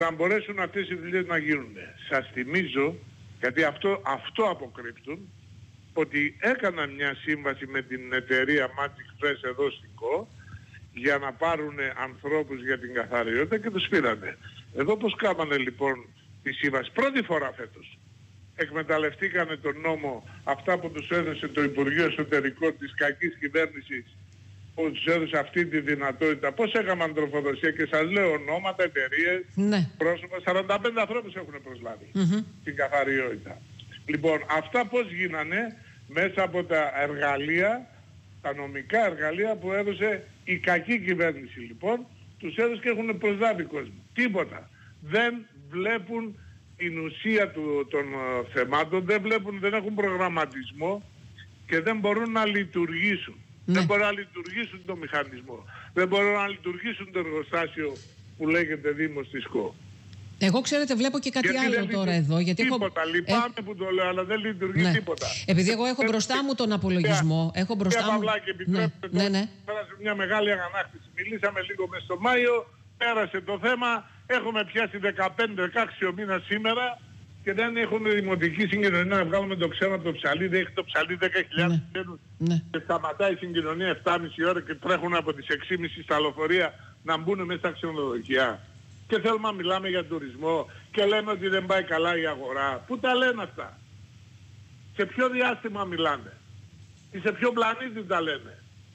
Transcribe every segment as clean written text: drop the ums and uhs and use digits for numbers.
να μπορέσουν αυτές οι δουλειές να γίνουν. Σας θυμίζω, γιατί αυτό αποκρύπτουν, ότι έκαναν μια σύμβαση με την εταιρεία Magic Fresh εδώ στην ΚΟ για να πάρουν ανθρώπους για την καθαριότητα και τους πήρανε. Εδώ πώς κάμανε λοιπόν τη σύμβαση? Πρώτη φορά φέτος. Εκμεταλλευτήκανε τον νόμο, αυτά που τους έδωσε το Υπουργείο Εσωτερικών της κακής κυβέρνησης, που τους έδωσε αυτή τη δυνατότητα. Πώς έκαναν τροφοδοσία, και σας λέω ονόματα, εταιρείες, πρόσωπα, 45 ανθρώπους έχουν προσλάβει την καθαριότητα. Λοιπόν, αυτά πώς γίνανε? Μέσα από τα εργαλεία, τα νομικά εργαλεία που έδωσε η κακή κυβέρνηση λοιπόν, τους έδωσε και έχουν προσλάβει κόσμο. Τίποτα. Δεν βλέπουν την ουσία των θεμάτων, δεν έχουν προγραμματισμό και δεν μπορούν να λειτουργήσουν. Δεν μπορούν να λειτουργήσουν το μηχανισμό. Δεν μπορούν να λειτουργήσουν το εργοστάσιο που λέγεται Δήμος της ΚΟ. Εγώ ξέρετε βλέπω και κάτι άλλο τώρα εδώ. Γιατί τίποτα. Λυπάμαι που το λέω, αλλά δεν λειτουργεί τίποτα. Επειδή εγώ έχω μπροστά μου τον απολογισμό. Έχω μπροστά μου. Παυλάκη, επιτρέπετε πέρασε μια μεγάλη αγανάκτηση. Μιλήσαμε λίγο μέσα στο Μάιο, πέρασε το θέμα. Έχουμε πιάσει 15-16 ο μήνας σήμερα και δεν έχουν δημοτική συγκοινωνία να βγάλουμε το ξένο από το ψαλίδι. Έχει το ψαλίδι 10.000 ξένους και σταματάει η συγκοινωνία 7,5 ώρα και τρέχουν από τις 6.30 στα λεωφορεία να μπουν μέσα στα ξενοδοχεία. Και θέλουμε να μιλάμε για τουρισμό και λέμε ότι δεν πάει καλά η αγορά. Πού τα λένε αυτά? Σε ποιο διάστημα μιλάνε? Ή σε ποιο πλανήτη τα λένε?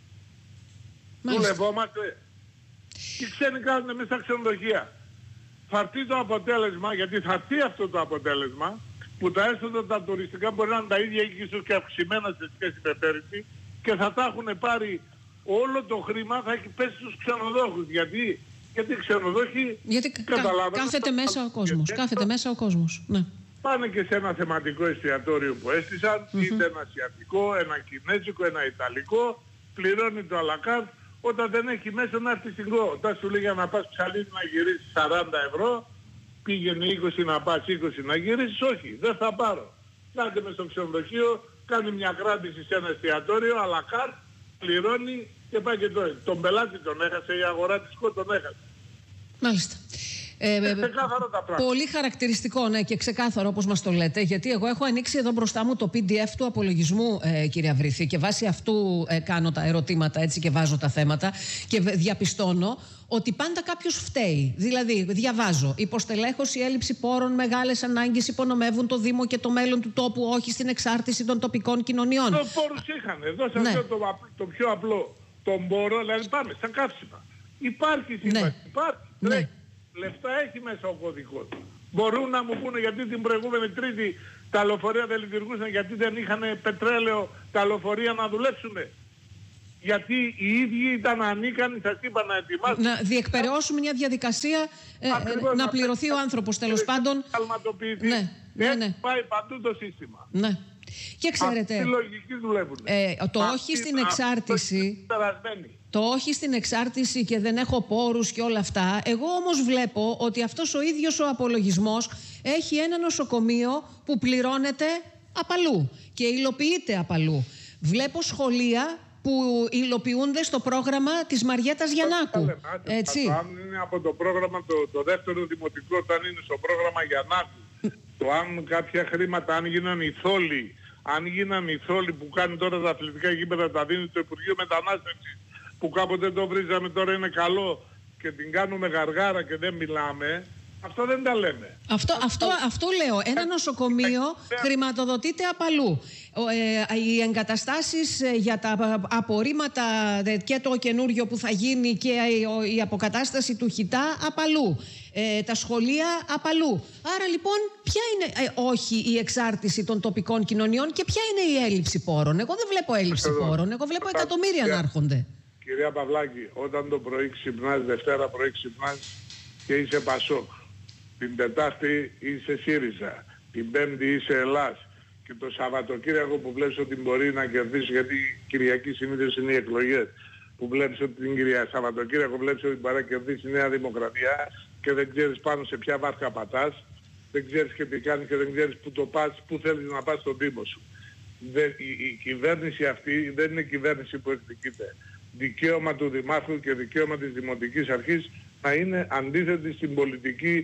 Δουλευόμαστε. Οι ξένοι κάνουν μέσα στα ξενοδοχεία. Θα έρθει το αποτέλεσμα, γιατί θα έρθει αυτό το αποτέλεσμα, που τα έσοδα τα τουριστικά μπορεί να είναι τα ίδια ή ίσως και αυξημένα σε σχέση με πέρυσι, και θα τα έχουν πάρει όλο το χρήμα, θα έχει πέσει στους ξενοδόχους. Γιατί οι ξενοδόχοι κάθεται μέσα ο κόσμος. Κάθεται μέσα ο κόσμος. Ναι. Πάνε και σε ένα θεματικό εστιατόριο που έστησαν, είτε ένα ασιατικό, ένα κινέζικο, ένα ιταλικό, πληρώνει το αλακάρτ. Όταν δεν έχει μέσα να έρθει στην ΚΟ. Όταν σου λέει για να πας ψαλίδι να γυρίσεις 40 ευρώ, πήγαινε 20 να πας, 20 να γυρίσεις, όχι, δεν θα πάρω. Κάντε μες στο ξενοδοχείο, κάνει μια κράτηση σε ένα εστιατόριο, αλακάρτ, πληρώνει και πάει και τώρα. Τον πελάτη τον έχασε, η αγορά της ΚΟ τον έχασε. Μάλιστα. Πολύ χαρακτηριστικό, ναι, και ξεκάθαρο όπως μας το λέτε, γιατί εγώ έχω ανοίξει εδώ μπροστά μου το PDF του απολογισμού, κυρία Βρύθη, και βάσει αυτού κάνω τα ερωτήματα έτσι και βάζω τα θέματα και διαπιστώνω ότι πάντα κάποιος φταίει. Δηλαδή, διαβάζω, υποστελέχωση, έλλειψη πόρων, μεγάλες ανάγκες υπονομεύουν το Δήμο και το μέλλον του τόπου, όχι στην εξάρτηση των τοπικών κοινωνιών. Το πόρους είχαν. Εδώ σας λέω το πιο απλό. Τον πόρο, δηλαδή πάμε στα καύσιμα. Υπάρχει σύμβαση, υπάρχει. Λεφτά έχει μέσα ο κωδικός. Μπορούν να μου πούνε γιατί την προηγούμενη Τρίτη τα λεωφορεία δεν λειτουργούσαν, γιατί δεν είχαν πετρέλαιο τα λεωφορεία να δουλέψουν? Γιατί οι ίδιοι ήταν ανίκανοι, σας είπα, να ετοιμάσουν. Να διεκπεραιώσουμε μια διαδικασία, να πληρωθεί ο άνθρωπος τέλος πάντων. Ναι. Πάει παντού το σύστημα. Ναι. Και ξέρετε, αυτή λογική δουλεύουν. Το όχι στην εξάρτηση, το όχι στην εξάρτηση και δεν έχω πόρους και όλα αυτά. Εγώ όμως βλέπω ότι αυτός ο ίδιος ο απολογισμός έχει ένα νοσοκομείο που πληρώνεται απαλού και υλοποιείται απαλού. Βλέπω σχολεία που υλοποιούνται στο πρόγραμμα της Μαριέτας Γιαννάκου. Έτσι. Αν είναι από το πρόγραμμα το δεύτερο δημοτικό, όταν είναι στο πρόγραμμα Γιαννάκου, το αν κάποια χρήματα, αν γίνανε οι θόλοι, που κάνουν τώρα τα αθλητικά γήπεδα, τα δίνει το Υπουργείο Μετανάστευσης, που κάποτε το βρίζαμε, τώρα είναι καλό και την κάνουμε γαργάρα και δεν μιλάμε. Αυτό δεν τα λέμε. Αυτό λέω. Ένα νοσοκομείο χρηματοδοτείται απαλού. Οι εγκαταστάσεις για τα απορρίμματα και το καινούριο που θα γίνει και η αποκατάσταση του χιτά απαλού. Τα σχολεία απαλού. Άρα λοιπόν ποια είναι όχι η εξάρτηση των τοπικών κοινωνιών και ποια είναι η έλλειψη πόρων? Εγώ δεν βλέπω έλλειψη πόρων. Εγώ βλέπω εκατομμύρια να έρχονται. Κυρία Παυλάκη, όταν το πρωί ξυπνάς, Δευτέρα πρωί ξυπνάς και είσαι Πασόκ, την Τετάρτη είσαι ΣΥΡΙΖΑ, την Πέμπτη είσαι Ελλάς και το Σαββατοκύριακο που βλέπεις ότι μπορεί να κερδίσει, γιατί Κυριακή συνήθως είναι οι εκλογές, που βλέπεις ότι την Σαββατοκύριακο βλέπεις ότι μπορεί να κερδίσει η Νέα Δημοκρατία και δεν ξέρεις πάνω σε ποια βάρκα πατάς, δεν ξέρεις και τι κάνεις και δεν ξέρεις που το πας, που θέλεις να πας στον Δήμο σου. Η κυβέρνηση αυτή δεν είναι κυβέρνηση που εκδικείται. Δικαίωμα του Δημάρχου και δικαίωμα της Δημοτικής Αρχής να είναι αντίθετη στην πολιτική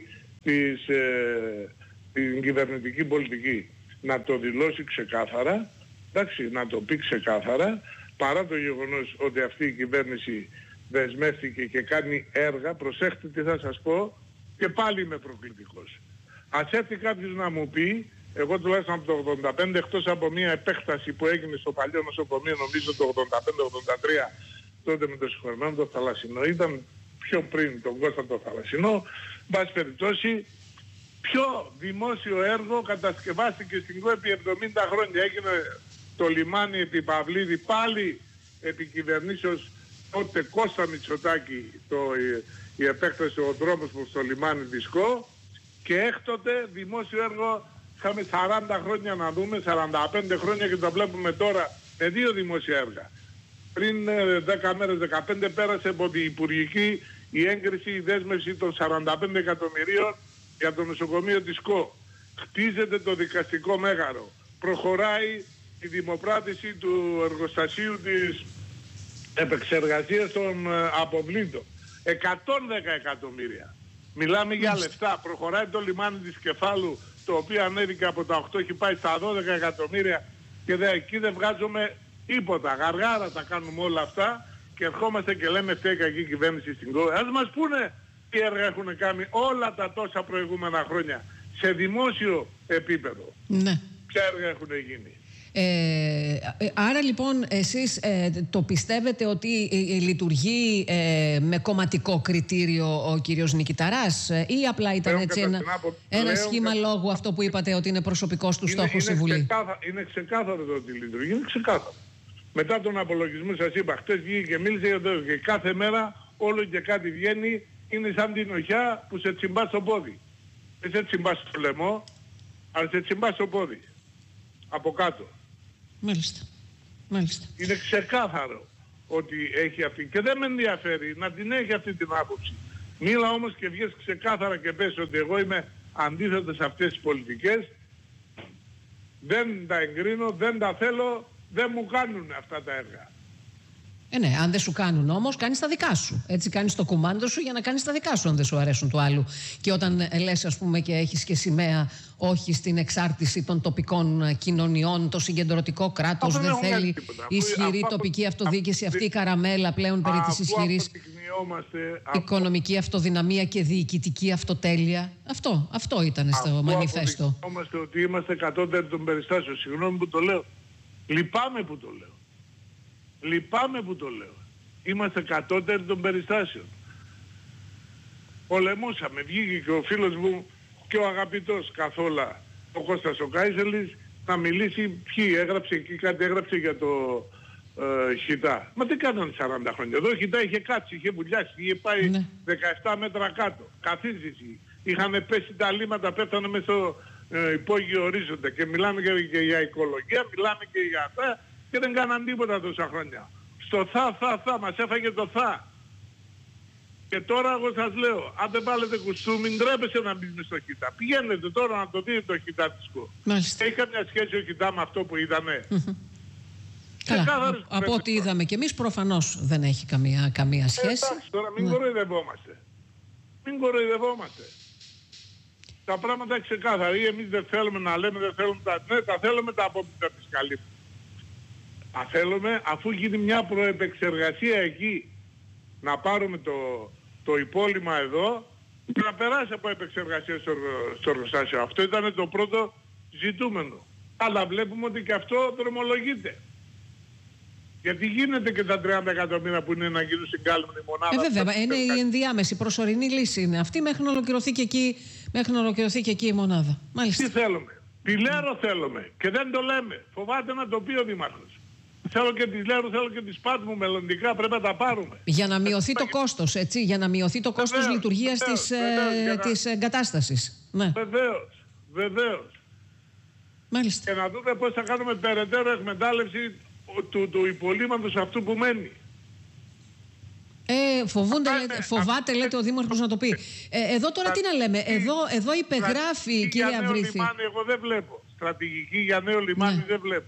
την κυβερνητική πολιτική. Να το δηλώσει ξεκάθαρα, εντάξει, να το πει ξεκάθαρα, παρά το γεγονός ότι αυτή η κυβέρνηση δεσμεύτηκε και κάνει έργα. Προσέχτε τι θα σας πω, και πάλι είμαι προκλητικός. Ας έρθει κάποιος να μου πει, εγώ τουλάχιστον από το 85, εκτός από μια επέκταση που έγινε στο παλιό νοσοκομείο, νομίζω το 85-83, τότε με το συγχωρεμένο το Θαλασσινό, ήταν πιο πριν τον Κώστα το Θαλασσινό, μπας περιπτώσει, ποιο δημόσιο έργο κατασκευάστηκε στην ΚΟ επί 70 χρόνια? Έγινε το λιμάνι επί Παυλίδη, πάλι επί κυβερνήσεως τότε Κώστα Μητσοτάκη, η επέκταση ο δρόμος προς το λιμάνι της ΚΟ, και έκτοτε δημόσιο έργο είχαμε 40 χρόνια να δούμε, 45 χρόνια, και το βλέπουμε τώρα με 2 δημόσια έργα. Πριν 10 μέρες, 15 πέρασε από την Υπουργική η έγκριση, η δέσμευση των 45 εκατομμυρίων για το νοσοκομείο της ΚΟ. Χτίζεται το δικαστικό μέγαρο. Προχωράει η δημοπράτηση του εργοστασίου της επεξεργασίας των αποβλήτων. 110 εκατομμύρια. Μιλάμε για λεφτά. Προχωράει το λιμάνι της Κεφάλου, το οποίο ανέβηκε από τα 8, έχει πάει στα 12 εκατομμύρια, και εκεί δεν βγάζουμε τίποτα. Γαργάρα τα κάνουμε όλα αυτά και ερχόμαστε και λέμε φταίει κακή κυβέρνηση στην ΚΟ. Ας μας πούνε τι έργα έχουν κάνει όλα τα τόσα προηγούμενα χρόνια σε δημόσιο επίπεδο. Ναι. Ποια έργα έχουν γίνει? Άρα λοιπόν εσείς το πιστεύετε ότι λειτουργεί με κομματικό κριτήριο ο κύριος Νικηταράς, ή απλά ήταν έτσι ένα σχήμα λόγου αυτό που είπατε ότι είναι προσωπικός του στόχος η Βουλή? Είναι ξεκάθαρο το ότι λειτουργεί, είναι ξεκάθαρο. Μετά τον απολογισμό σας είπα, χτες βγήκε και μίλησε για το, και κάθε μέρα όλο και κάτι βγαίνει, είναι σαν την οχιά που σε τσιμπά στο πόδι. Δεν σε τσιμπά στο λαιμό, αλλά σε τσιμπά στο πόδι. Από κάτω. Μάλιστα. Μάλιστα. Είναι ξεκάθαρο ότι έχει αυτή, και δεν με ενδιαφέρει να την έχει αυτή την άποψη. Μίλα όμως και βγες ξεκάθαρα και πες ότι εγώ είμαι αντίθετος σε αυτές τις πολιτικές, δεν τα εγκρίνω, δεν τα θέλω, δεν μου κάνουν αυτά τα έργα. Ναι, αν δεν σου κάνουν όμως, κάνεις τα δικά σου. Έτσι κάνεις το κουμάντο σου για να κάνεις τα δικά σου, αν δεν σου αρέσουν του άλλου. Και όταν λες, ας πούμε, και έχεις και σημαία όχι στην εξάρτηση των τοπικών κοινωνιών, το συγκεντρωτικό κράτος δεν θέλει ισχυρή τοπική αυτοδιοίκηση, αυτή η καραμέλα πλέον περί της ισχυρής οικονομική αυτοδυναμία και διοικητική αυτοτέλεια. Αυτό ήταν στο μανιφέστο. Αποδεικνύομαστε ότι είμαστε κατώτεροι των περιστάσεων. Συγγνώμη που το λέω. Λυπάμαι που το λέω. Λυπάμαι που το λέω. Είμαστε κατώτεροι των περιστάσεων. Πολεμούσαμε. Βγήκε και ο φίλος μου και ο αγαπητός καθόλου ο Κώστας ο Κάιζελης να μιλήσει ποιοι έγραψε εκεί, κάτι έγραψε για το Χιτά. Μα τι κάνανε 40 χρόνια. Εδώ ο Χιτά είχε κάτσει, είχε βουλιάσει, είχε πάει 17 μέτρα κάτω. Καθίζηση. Είχαν πέσει τα λίμματα, πέφτανε μέσα στο υπόγειο ορίζοντα, και μιλάμε και για οικολογία, μιλάμε και για αυτά, και δεν κάναν τίποτα τόσα χρόνια. Στο θα, μας έφαγε το θα. Και τώρα εγώ σας λέω, αν δεν βάλετε κουστού, μην τρέπεσε να μπείτε στο Χιτά. Πηγαίνετε τώρα να το δείτε το Χιτά της ΚΟ. Έχει καμιά σχέση ο Χιτά με αυτό που είδαμε? Καλά, από ό,τι είδαμε και εμείς προφανώς δεν έχει καμία σχέση. Εντάξει, τώρα μην κοροϊδευόμαστε. Μην κοροϊδευόμαστε. Τα πράγματα είναι ξεκάθαρα. Ή εμείς δεν θέλουμε να λέμε, δεν θέλουμε τα θέλουμε, τα απόψη της καλύπτουμε. Τα θέλουμε, αφού γίνει μια προεπεξεργασία εκεί, να πάρουμε το υπόλοιμα εδώ και να περάσει από επεξεργασία στο εργοστάσιο. Αυτό ήταν το πρώτο ζητούμενο. Αλλά βλέπουμε ότι και αυτό δρομολογείται. Γιατί γίνεται και τα 30 εκατομμύρια που είναι να γίνουν στην κάλυμνη μονάδα. Βέβαια, είναι η ενδιάμεση προσωρινή λύση είναι αυτή μέχρι να ολοκληρωθεί και εκεί, η μονάδα. Μάλιστα. Τι θέλουμε? Τη Λέρο θέλουμε και δεν το λέμε. Φοβάται να το πει ο Δήμαρχος. Θέλω και τη Λέρο, θέλω και τη Σπάτμου μελλοντικά, πρέπει να τα πάρουμε. Για να μειωθεί το κόστος, έτσι, για να μειωθεί το κόστος λειτουργίας της εγκατάστασης. Ναι. Βεβαίως. Μάλιστα. Και να δούμε πώς θα κάνουμε περαιτέρω εκμετάλλευση του υπολείμματος αυτού που μένει. Φοβάται, λέτε, ο Δήμαρχος να το πει. Εδώ τώρα τι να λέμε, εδώ υπεγράφει, κυρία Βρύθη. Εγώ δεν βλέπω. Στρατηγική για νέο λιμάνι δεν βλέπω.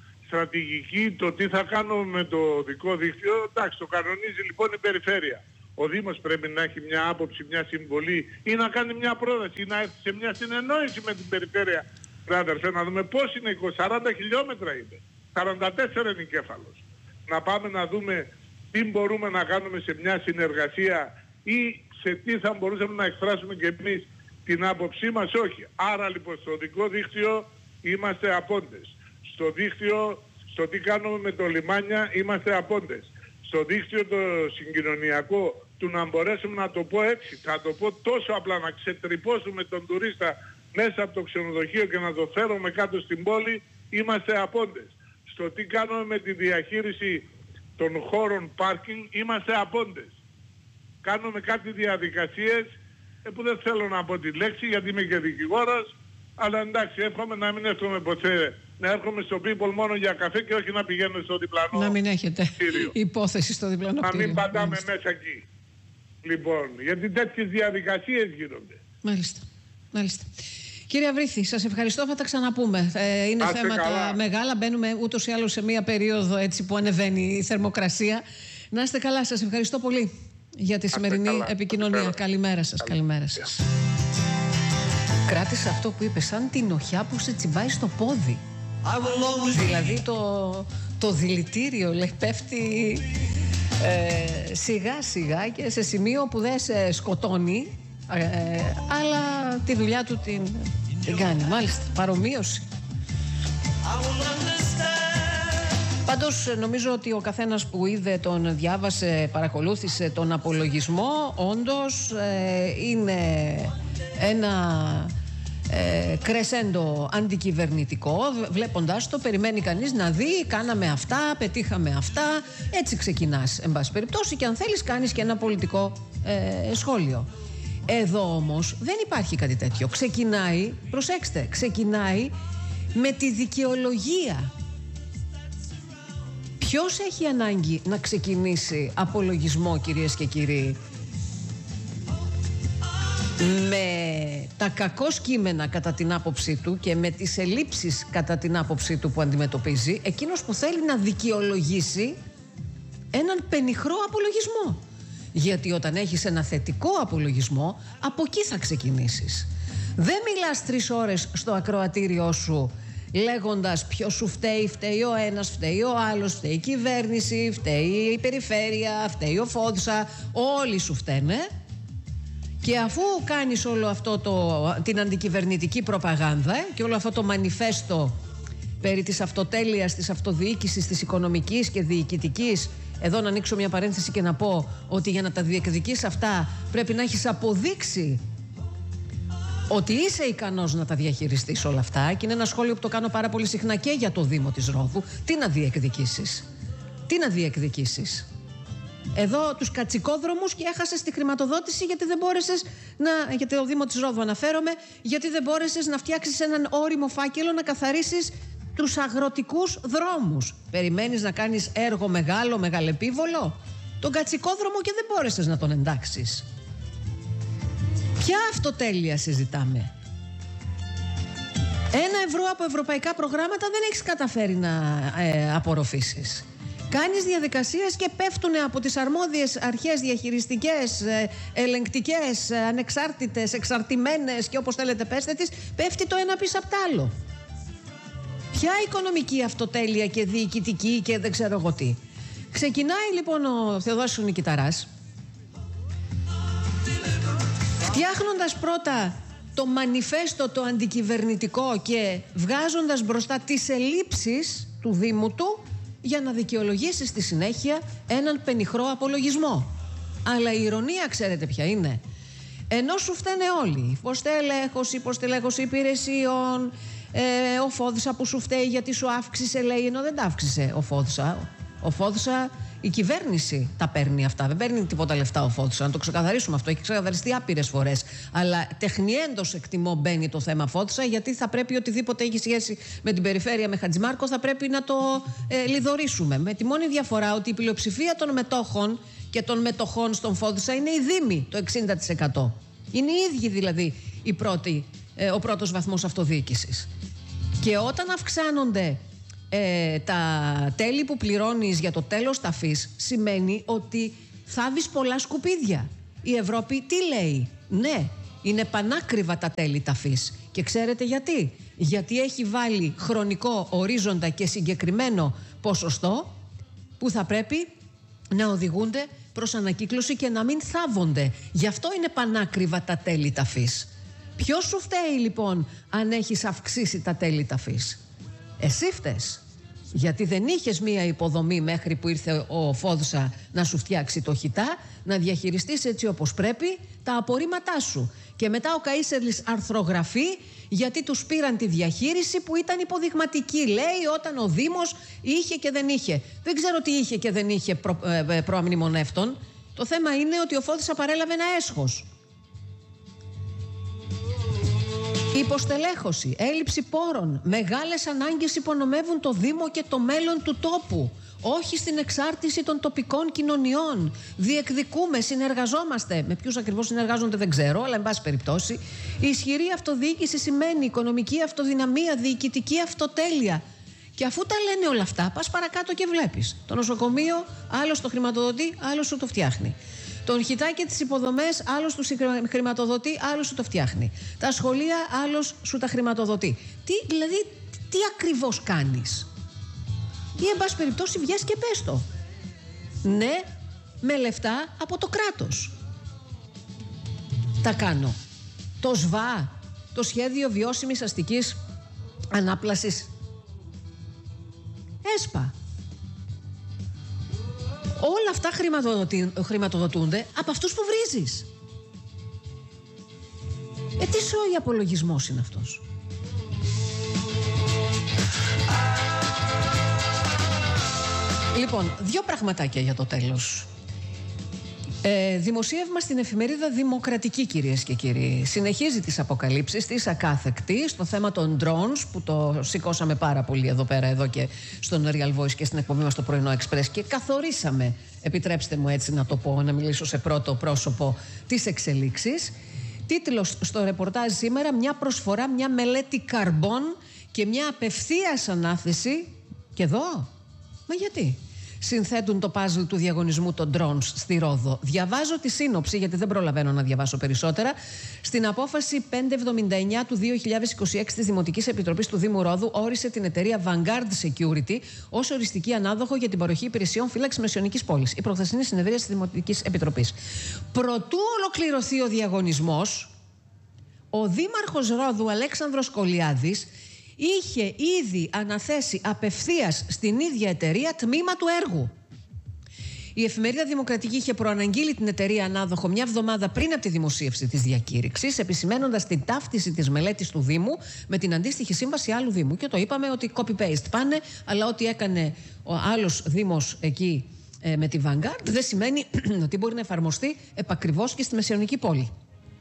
Στρατηγική, το τι θα κάνω με το δικό δίκτυο, εντάξει, το κανονίζει λοιπόν η περιφέρεια. Ο Δήμος πρέπει να έχει μια άποψη, μια συμβολή ή να κάνει μια πρόταση ή να έρθει σε μια συνεννόηση με την περιφέρεια. Αδερφέ, να δούμε πώς είναι, 40 χιλιόμετρα είναι, 44 είναι κέφαλος. Να πάμε να δούμε τι μπορούμε να κάνουμε σε μια συνεργασία ή σε τι θα μπορούσαμε να εκφράσουμε και εμείς την άποψή μας. Όχι. Άρα λοιπόν στο δικό δίκτυο είμαστε απόντες. Στο δίκτυο, στο τι κάνουμε με το λιμάνια είμαστε απόντες. Στο δίκτυο το συγκοινωνιακό του να μπορέσουμε να το πω έτσι, θα το πω τόσο απλά, να ξετρυπώσουμε τον τουρίστα μέσα από το ξενοδοχείο και να το φέρουμε κάτω στην πόλη, είμαστε απόντες. Στο τι κάνουμε με τη διαχείριση των χώρων πάρκινγκ είμαστε απόντες. Κάνουμε κάτι διαδικασίες που δεν θέλω να πω τη λέξη γιατί είμαι και δικηγόρος, αλλά εντάξει, εύχομαι να μην έρχομαι ποτέ, να έρχομαι στο People μόνο για καφέ και όχι να πηγαίνω στο διπλανό. Να μην έχετε κτίριο. υπόθεση στο διπλανό κτίριο. Να μην πατάμε μέσα εκεί. Λοιπόν, γιατί τέτοιες διαδικασίες γίνονται. Μάλιστα. Μάλιστα. Κύριε Αβρίθη, σας ευχαριστώ, θα τα ξαναπούμε. Είναι θέματα μεγάλα, μπαίνουμε ούτως ή άλλως σε μία περίοδο έτσι που ανεβαίνει η θερμοκρασία. Να είστε καλά, σας ευχαριστώ πολύ για τη σημερινή επικοινωνία. Καλημέρα σας, καλημέρα σας. Κράτησε αυτό που είπε σαν την οχιά που σε τσιμπάει στο πόδι. Δηλαδή το δηλητήριο, λέει, πέφτει σιγά σιγά και σε σημείο που δεν σε σκοτώνει, αλλά τη δουλειά του την κάνει. Μάλιστα, παρομοίωση. Πάντως νομίζω ότι ο καθένας που είδε, τον διάβασε, παρακολούθησε τον απολογισμό, όντως είναι ένα κρεσέντο αντικυβερνητικό. Βλέποντας το, περιμένει κανείς να δει, κάναμε αυτά, πετύχαμε αυτά. Έτσι ξεκινάς, εν πάση περιπτώσει, και αν θέλεις κάνεις και ένα πολιτικό σχόλιο. Εδώ όμως δεν υπάρχει κάτι τέτοιο. Ξεκινάει, προσέξτε, ξεκινάει με τη δικαιολογία. Ποιος έχει ανάγκη να ξεκινήσει απολογισμό, κυρίες και κύριοι, με τα κακώς κείμενα κατά την άποψή του και με τις ελλείψεις κατά την άποψή του που αντιμετωπίζει, εκείνος που θέλει να δικαιολογήσει έναν πενιχρό απολογισμό. Γιατί όταν έχεις ένα θετικό απολογισμό, από εκεί θα ξεκινήσεις. Δεν μιλάς 3 ώρες στο ακροατήριό σου λέγοντας ποιος σου φταίει, φταίει ο ένας, φταίει ο άλλος, φταίει η κυβέρνηση, φταίει η περιφέρεια, φταίει ο Φόδσα, όλοι σου φταίνε. Και αφού κάνεις όλο αυτό την αντικυβερνητική προπαγάνδα και όλο αυτό το μανιφέστο περί της αυτοτέλειας, της αυτοδιοίκησης, της οικονομικής και διοικητικής, εδώ να ανοίξω μια παρένθεση και να πω ότι για να τα διεκδικείς αυτά πρέπει να έχεις αποδείξει ότι είσαι ικανός να τα διαχειριστείς όλα αυτά, και είναι ένα σχόλιο που το κάνω πάρα πολύ συχνά και για το Δήμο της Ρόδου. Τι να διεκδικήσεις? Τι να διεκδικήσεις? Εδώ τους κατσικόδρομους και έχασες τη χρηματοδότηση γιατί δεν μπόρεσες για το Δήμο της Ρόδου αναφέρομαι, γιατί δεν μπόρεσες να φτιάξεις έναν όριμο φάκελο να καθαρίσεις τους αγροτικούς δρόμους. Περιμένεις να κάνεις έργο μεγάλο, μεγαλεπίβολο? Τον κατσικόδρομο και δεν μπόρεσες να τον εντάξεις. Ποια αυτοτέλεια συζητάμε? 1 ευρώ από ευρωπαϊκά προγράμματα δεν έχεις καταφέρει να απορροφήσεις. Κάνεις διαδικασίες και πέφτουν από τις αρμόδιες αρχές διαχειριστικές, ελεγκτικές, ανεξάρτητες, εξαρτημένες και όπως θέλετε πέστε τις, πέφτει το ένα πίσω απ' τ' άλλο. Ποια οικονομική αυτοτέλεια και διοικητική και δεν ξέρω εγώ τι? Ξεκινάει λοιπόν ο Θεοδόσης Νικηταράς φτιάχνοντας πρώτα το μανιφέστο το αντικυβερνητικό και βγάζοντας μπροστά τις ελλείψεις του Δήμου του για να δικαιολογήσει στη συνέχεια έναν πενιχρό απολογισμό. Αλλά η ηρωνία ξέρετε ποια είναι? Ενώ σου φταίνε όλοι, υποστελέχωση υπηρεσιών, ο Φόδσα που σου φταίει γιατί σου αύξησε, λέει, ενώ δεν τα αύξησε ο Φόδσα. Ο Φόδσα, η κυβέρνηση τα παίρνει αυτά. Δεν παίρνει τίποτα λεφτά ο Φόδσα. Να το ξεκαθαρίσουμε αυτό. Έχει ξεκαθαριστεί άπειρες φορές. Αλλά τεχνιέντος εκτιμώ μπαίνει το θέμα Φόδσα, γιατί θα πρέπει οτιδήποτε έχει σχέση με την περιφέρεια, με Χατζημάρκο, θα πρέπει να το λιδωρήσουμε. Με τη μόνη διαφορά ότι η πλειοψηφία των μετόχων και των μετοχών στον Φόδσα είναι οι δήμοι, το 60%. Είναι οι ίδιοι δηλαδή ο πρώτος βαθμός αυτοδιοίκησης. Και όταν αυξάνονται τα τέλη που πληρώνεις για το τέλος ταφής, σημαίνει ότι θάβεις πολλά σκουπίδια. Η Ευρώπη τι λέει? Ναι, είναι πανάκριβα τα τέλη ταφής. Και ξέρετε γιατί? Γιατί έχει βάλει χρονικό ορίζοντα και συγκεκριμένο ποσοστό που θα πρέπει να οδηγούνται προς ανακύκλωση και να μην θάβονται. Γι' αυτό είναι πανάκριβα τα τέλη ταφής. Ποιος σου φταίει λοιπόν αν έχεις αυξήσει τα τέλη ταφής? Εσύ φταίς. Γιατί δεν είχες μία υποδομή μέχρι που ήρθε ο Φόδσα να σου φτιάξει το χιτά, να διαχειριστείς έτσι όπως πρέπει τα απορρίμματά σου. Και μετά ο Καΐσελης αρθρογραφεί γιατί τους πήραν τη διαχείριση που ήταν υποδειγματική. Λέει όταν ο Δήμος είχε και δεν είχε. Δεν ξέρω τι είχε και δεν είχε προαμνημονεύτων. Το θέμα είναι ότι ο Φόδσα παρέλαβε ένα έσχος. Υποστελέχωση, έλλειψη πόρων, μεγάλες ανάγκες υπονομεύουν το Δήμο και το μέλλον του τόπου. Όχι στην εξάρτηση των τοπικών κοινωνιών. Διεκδικούμε, συνεργαζόμαστε. Με ποιους ακριβώς συνεργάζονται δεν ξέρω, αλλά εν πάση περιπτώσει. Η ισχυρή αυτοδιοίκηση σημαίνει οικονομική αυτοδυναμία, διοικητική αυτοτέλεια. Και αφού τα λένε όλα αυτά, πας παρακάτω και βλέπεις. Το νοσοκομείο, άλλος το χρηματοδοτεί, άλλος σου το φτιάχνει. Τον χιτά και τις υποδομές, άλλος του χρηματοδοτεί, άλλος σου το φτιάχνει. Τα σχολεία, άλλος σου τα χρηματοδοτεί. Τι ακριβώς κάνεις? Ή εν πάση περιπτώσει βγες και πες το. Ναι, με λεφτά από το κράτος τα κάνω. Το ΣΒΑ, το Σχέδιο Βιώσιμης Αστικής Ανάπλασης, ΕΣΠΑ. Όλα αυτά χρηματοδοτούνται από αυτούς που βρίζεις. Τι σόι απολογισμός είναι αυτός? Λοιπόν, δύο πραγματάκια για το τέλος. Δημοσίευμα στην εφημερίδα Δημοκρατική, κυρίες και κύριοι. Συνεχίζει τις αποκαλύψεις της ακάθεκτη στο θέμα των drones, που το σηκώσαμε πάρα πολύ εδώ πέρα, εδώ και στον Real Voice και στην εκπομπή μας στο Πρωινό Express, και καθορίσαμε, επιτρέψτε μου έτσι να το πω, να μιλήσω σε πρώτο πρόσωπο, τις εξελίξεις. Τίτλος στο ρεπορτάζ σήμερα: μια προσφορά, μια μελέτη καρμπών και μια απευθείας ανάθεση. Και εδώ, μα γιατί? Συνθέτουν το παζλ του διαγωνισμού των drones στη Ρόδο. Διαβάζω τη σύνοψη, γιατί δεν προλαβαίνω να διαβάσω περισσότερα. Στην απόφαση 579 του 2026 της Δημοτικής Επιτροπής του Δήμου Ρόδου όρισε την εταιρεία Vanguard Security ως οριστική ανάδοχο για την παροχή υπηρεσιών φύλαξης Μεσαιωνικής πόλης. Η προχθεσινή συνεδρία της Δημοτικής Επιτροπής. Προτού ολοκληρωθεί ο διαγωνισμός, ο Δήμαρχος Ρόδου Αλέξανδρος Κολιάδης είχε ήδη αναθέσει απευθείας στην ίδια εταιρεία τμήμα του έργου. Η εφημερίδα Δημοκρατική είχε προαναγγείλει την εταιρεία ανάδοχο μια εβδομάδα πριν από τη δημοσίευση της διακήρυξης, επισημένοντας την ταύτιση της μελέτης του Δήμου με την αντίστοιχη σύμβαση άλλου Δήμου. Και το είπαμε ότι copy-paste πάνε, αλλά ό,τι έκανε ο άλλος Δήμος εκεί με τη Vanguard δεν σημαίνει ότι μπορεί να εφαρμοστεί επακριβώς και στη Μεσαιωνική πόλη.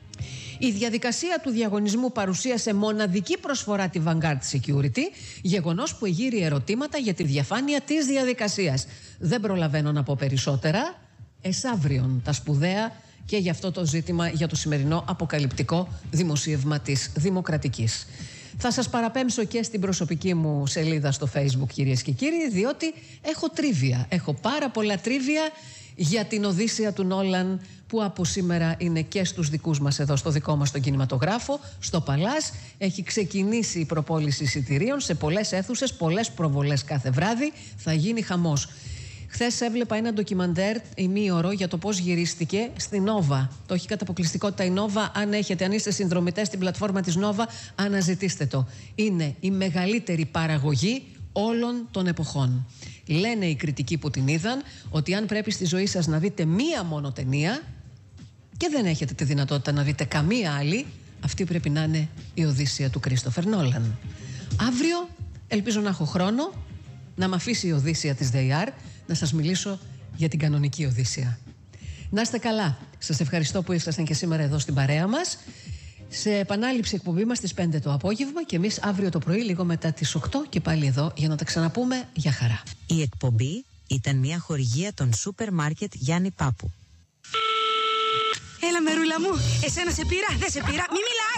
Η διαδικασία του διαγωνισμού παρουσίασε μοναδική προσφορά τη Vanguard Security, γεγονός που εγείρει ερωτήματα για τη διαφάνεια της διαδικασίας. Δεν προλαβαίνω να πω περισσότερα. Εσαύριον τα σπουδαία και για αυτό το ζήτημα, για το σημερινό αποκαλυπτικό δημοσίευμα της Δημοκρατικής. Θα σας παραπέμψω και στην προσωπική μου σελίδα στο Facebook, κυρίες και κύριοι, διότι έχω τρίβια. Έχω πάρα πολλά τρίβια για την Οδύσσεια του Νόλαν, που από σήμερα είναι και στους δικούς μας εδώ, στο δικό μας τον κινηματογράφο, στο Παλάς. Έχει ξεκινήσει η προπόληση εισιτηρίων σε πολλές αίθουσες, πολλές προβολές κάθε βράδυ. Θα γίνει χαμός. Χθες έβλεπα ένα ντοκιμαντέρ ημίωρο για το πώς γυρίστηκε στη Νόβα. Το έχει κατά αποκλειστικότητα η Νόβα. Αν είστε συνδρομητές στην πλατφόρμα της Νόβα, αναζητήστε το. Είναι η μεγαλύτερη παραγωγή όλων των εποχών. Λένε οι κριτικοί που την είδαν ότι αν πρέπει στη ζωή σας να δείτε μία μόνο ταινία και δεν έχετε τη δυνατότητα να δείτε καμία άλλη, αυτή πρέπει να είναι η Οδύσσεια του Κρίστοφερ Νόλαν. Αύριο ελπίζω να έχω χρόνο να μ' αφήσει η Οδύσσεια της ΔΕΙΑΡ να σας μιλήσω για την κανονική Οδύσσεια. Να είστε καλά. Σας ευχαριστώ που ήσασταν και σήμερα εδώ στην παρέα μας. Σε επανάληψη εκπομπή μας στις 5 το απόγευμα και εμείς αύριο το πρωί λίγο μετά τις 8 και πάλι εδώ για να τα ξαναπούμε. Για χαρά. Η εκπομπή ήταν μια χορηγία των σούπερ μάρκετ Γιάννη Πάπου. Έλα μερούλα μου, εσένα σε πήρα, δεν σε πήρα, μη μιλάς!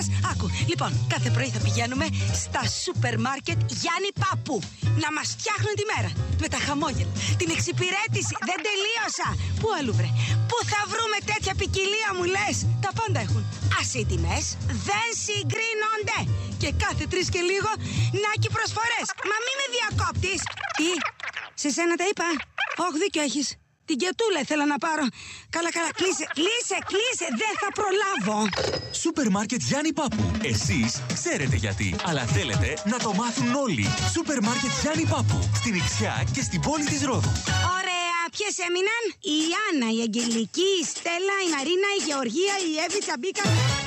πας. Άκου, λοιπόν, κάθε πρωί θα πηγαίνουμε στα σούπερ μάρκετ Γιάννη Πάπου να μας φτιάχνουν τη μέρα. Με τα χαμόγελα, την εξυπηρέτηση. Δεν τελείωσα. Πού αλλού βρε? Πού θα βρούμε τέτοια ποικιλία μου λες? Τα πάντα έχουν. Ας οι τιμές δεν συγκρίνονται. Και κάθε 3 και λίγο Νάκι προσφορές. Μα μη με διακόπτεις. Τι? Σε σένα τα είπα? Όχι, δίκιο έχεις. Την κετούλα ήθελα να πάρω. Καλά, κλείσε, δεν θα προλάβω. Σούπερ μάρκετ Γιάννη Πάπου. Εσείς ξέρετε γιατί, αλλά θέλετε να το μάθουν όλοι. Σούπερ μάρκετ Γιάννη Πάπου. Στην Ιξιά και στην πόλη της Ρόδου. Ωραία, ποιες έμειναν? Η Άννα, η Αγγελική, η Στέλλα, η Μαρίνα, η Γεωργία, η Εύη, Τσαμπίκα.